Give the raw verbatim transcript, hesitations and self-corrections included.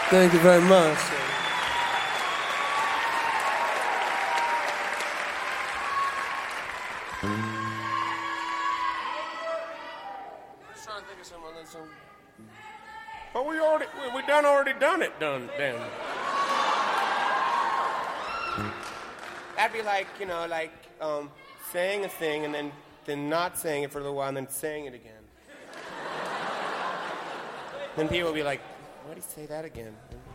Thank you very much. But we already, we, we done already done it, done, damn. That'd be like, you know, like um, saying a thing and then, then not saying it for a little while and then saying it again. Then people will be like, why'd he say that again?